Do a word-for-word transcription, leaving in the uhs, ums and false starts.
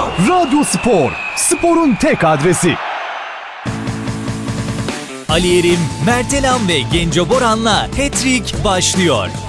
Radyo Spor, sporun tek adresi. Ali Yerim, Mert Elan ve Genco Boran'la Hat-Trick başlıyor.